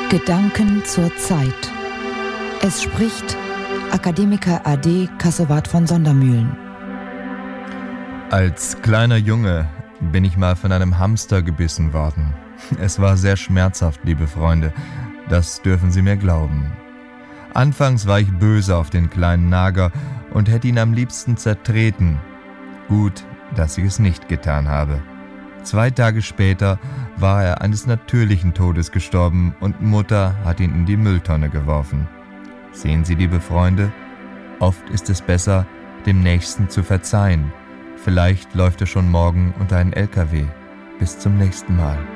Gedanken zur Zeit. Es spricht Akademiker A.D. Cassewart von Sondermühlen. Als kleiner Junge bin ich mal von einem Hamster gebissen worden. Es war sehr schmerzhaft, liebe Freunde, das dürfen Sie mir glauben. Anfangs war ich böse auf den kleinen Nager und hätte ihn am liebsten zertreten. Gut, dass ich es nicht getan habe. 2 Tage später war er eines natürlichen Todes gestorben und Mutter hat ihn in die Mülltonne geworfen. Sehen Sie, liebe Freunde, oft ist es besser, dem Nächsten zu verzeihen. Vielleicht läuft er schon morgen unter einen LKW. Bis zum nächsten Mal.